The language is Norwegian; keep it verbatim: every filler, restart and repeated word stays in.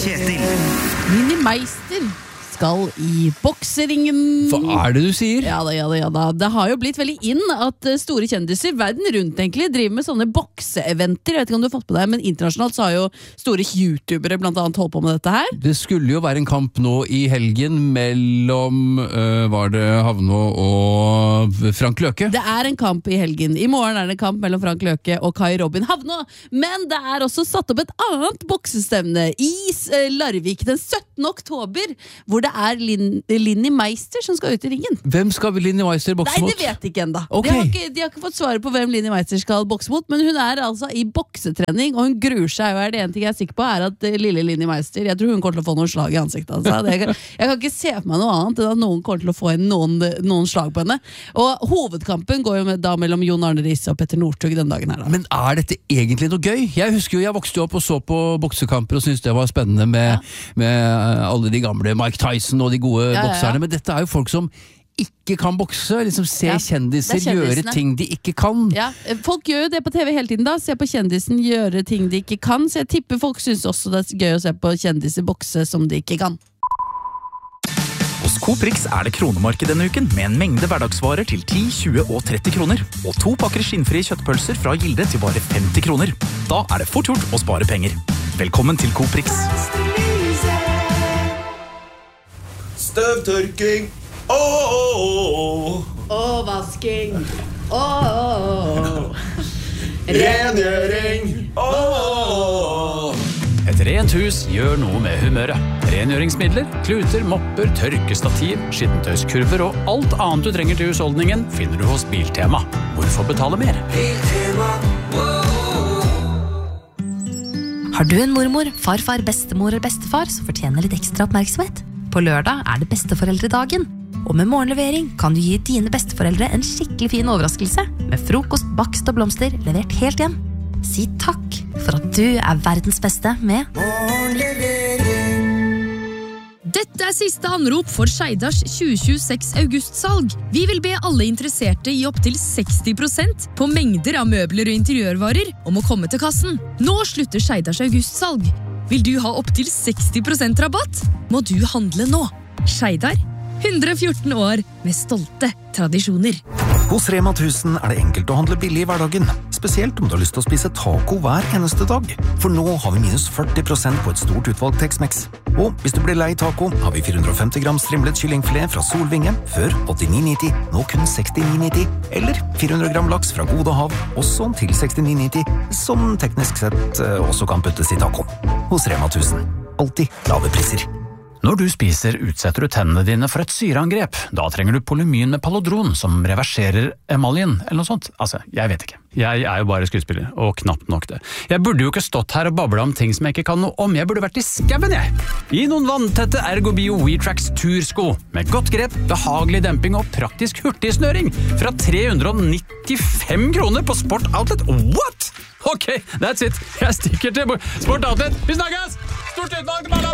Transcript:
Kjetil. Linni Meister skal i bokseringen. Hva er det du sier? Ja da, ja da, ja da. Det har jo blitt veldig inn at store kjendiser verden rundt egentlig driver med sånne bokseeventer. Jeg vet ikke om du har fått på deg, men internasjonalt så har jo store youtubere blant annet holdt på med dette her. Det skulle jo være en kamp nå i helgen mellom, øh, var det Havnå og Frank Løke? Det er en kamp i helgen. I morgen er det en kamp mellom Frank Løke og Kai Robin Havnå. Men det er også satt opp et annet boksestevne i Larvik den syttende oktober, hvor det er Lin Linni Meister som skal ut i ringen. Hvem skal Linni Meister bokse mot? Nei, det vet jeg ikke enda. Okay. De, har ikke, de har ikke fått svare på hvem Linni Meister skal bokse mot, men hun er altså i boksetrening, og hun gruer seg, og er det en ting jeg er sikker på, er at lille Linni Meister, jeg tror hun kommer til å få noen slag i ansiktet. Altså. Det, jeg, jeg kan ikke se på meg noe annet enn at noen kommer til å få noen, noen slag på henne. Og hovedkampen går jo med, da mellom Jon Arne Riise og Petter Northug den dagen her. Da. Men er dette egentlig noe gøy? Jeg husker jo, jeg vokste jo opp og så på boksekamper og syntes det var spennende med, ja. med alle de gamle Mike Tyson og de gode ja, bokserne, ja, ja. Men dette er jo folk som ikke kan bokse, liksom se ja, kjendiser gjøre ting de ikke kan. Ja, folk gjør jo det på T V hele tiden da, se på kjendisen gjøre ting de ikke kan, så jeg tipper folk synes også det er gøy å se på kjendiser bokse som de ikke kan. Hos Coprix er det kronemarked denne uken, med en mengde hverdagsvarer til ti, tjue og tretti kroner, og to pakker skinnfrie kjøttpølser fra Gilde til bare femti kroner. Da er det fort gjort å spare penger. Velkommen til Coprix. Støvtørking, åh, åh, åh. Og vasking, åh, åh. Rengjøring, åh. Et rent hus gjør noe med humøret. Rengjøringsmidler, kluter, mopper, tørkestativ, skittentøyskurver og alt annet du trenger til husholdningen finner du hos Biltema. Hvorfor betale mer? Biltema, Har du en mormor, farfar, bestemor eller bestefar som fortjener litt ekstra oppmerksomhet? På lørdag er det besteforeldredagen, og med morgenlevering kan du gi dine besteforeldre en skikkelig fin overraskelse med frokost, bakst og blomster levert helt hjem. Si takk for at du er verdens beste med morgenlevering. Dette er siste anrop for Skeidars tjue tjueseks augustsalg. Vi vil be alle interesserte i opp til seksti prosent på mengder av møbler og interiørvarer om å komme til kassen. Nå slutter Skeidars augustsalg. Vil du ha opp til seksti prosent rabatt? Må du handle nå. Skeidar, hundre og fjorten år med stolte tradisjoner. Hos Rema tusen er det enkelt å handle billig i hverdagen, spesielt om du har lyst til å spise taco hver eneste dag. For nå har vi minus førti prosent på et stort utvalg Tex-Mex. Og hvis du blir lei taco, har vi fire hundre og femti gram strimlet kyllingfilet fra Solvinge, før åttini nitti, nå kun sekstini nitti. Eller fire hundre gram laks fra Gode Hav, også til sekstini nitti, som teknisk sett også kan puttes i taco. Hos Rema tusen. Alltid lave priser. Når du spiser, utsetter du tennene dine for et syreangrep. Da trenger du Polymyn med Palodron, som reverserer emaljen, eller noe sånt. Altså, jeg vet ikke. Jeg er jo bare skuespiller, og knapt nok det. Jeg burde jo ikke stått her og babla om ting som jeg ikke kan noe om. Jeg burde vært i skauen, jeg! I noen vanntette Ergobio WeTrax tursko, med godt grep, behagelig demping og praktisk hurtigsnøring, fra tre hundre og nittifem kroner på Sport Outlet. What?! Ok, that's it. Jeg stikker til Sport Outlet. Vi snakkes! Stort utvalg til